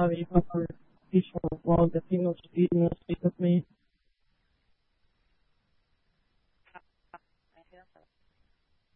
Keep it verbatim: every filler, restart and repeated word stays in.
Father, you comfort each one of all the female speaking speak with me.